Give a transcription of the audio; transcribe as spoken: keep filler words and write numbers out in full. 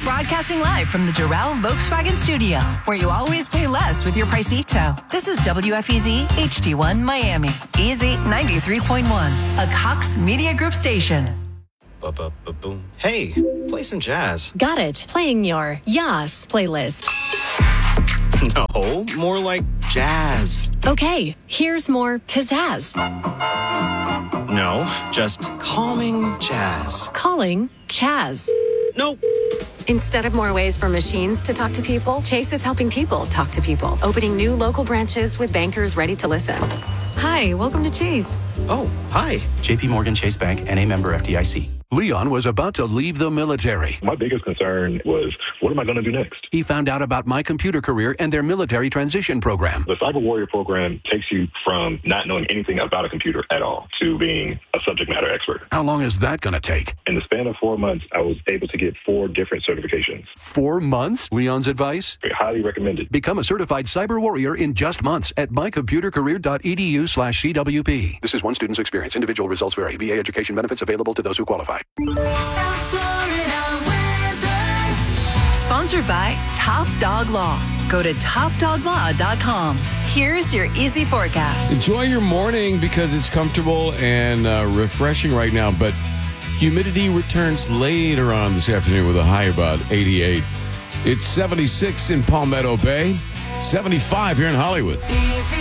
Broadcasting live from the Doral Volkswagen Studio, where you always pay less with your Pricito. This is W F E Z H D one Miami. Easy ninety-three point one, a Cox Media Group station. Ba-ba-ba-boom. Hey, play some jazz. Got it. Playing your Yas playlist. No, more like jazz. Okay, here's more pizzazz. No, just calming jazz. Calling Chaz. Nope. Instead of more ways for machines to talk to people, Chase is helping people talk to people, opening new local branches with bankers ready to listen. Hi, welcome to Chase. Oh, hi. J P Morgan Chase Bank, N A member F D I C. Leon was about to leave the military. My biggest concern was, what am I going to do next? He found out about My Computer Career and their military transition program. The Cyber Warrior program takes you from not knowing anything about a computer at all to being a subject matter expert. How long is that going to take? In the span of four months, I was able to get four different certifications. Four months? Leon's advice? I highly recommend it. Become a certified cyber warrior in just months at mycomputercareer.edu slash CWP. This is one student's experience. Individual results vary. V A education benefits available to those who qualify. Sponsored by Top Dog Law. Go to top dog law dot com. Here's your easy forecast. Enjoy your morning because it's comfortable and uh, refreshing right now, but humidity returns later on this afternoon with a high about eighty-eight. It's seventy-six in Palmetto Bay, seventy-five here in Hollywood.